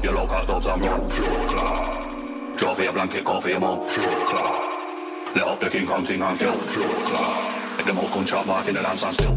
your local dubs and run. Floor clap. Draw for your blanket, call for your mum. Floor clap. Let off the King Kong thing and kill. Floor clap. Make the most gunshot mark in the dance and still.